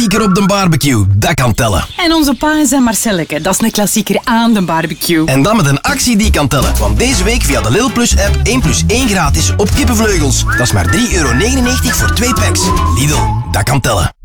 klassieker op de barbecue. Dat kan tellen. En onze pa en zijn Marcelleke, dat is een klassieker aan de barbecue. En dan met een actie die kan tellen. Want deze week via de Lidl Plus app 1 plus 1 gratis op kippenvleugels. Dat is maar €3,99 voor 2 packs. Lidl, dat kan tellen.